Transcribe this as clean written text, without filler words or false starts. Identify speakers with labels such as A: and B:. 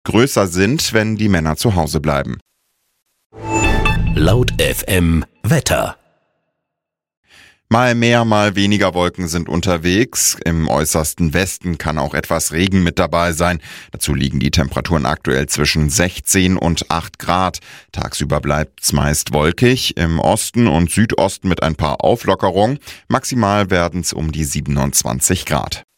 A: größer sind, wenn die Männer zu Hause bleiben.
B: Laut FM Wetter.
A: Mal mehr, mal weniger Wolken sind unterwegs. Im äußersten Westen kann auch etwas Regen mit dabei sein. Dazu liegen die Temperaturen aktuell zwischen 16 und 8 Grad. Tagsüber bleibt's meist wolkig, im Osten und Südosten mit ein paar Auflockerungen. Maximal werden's um die 27 Grad.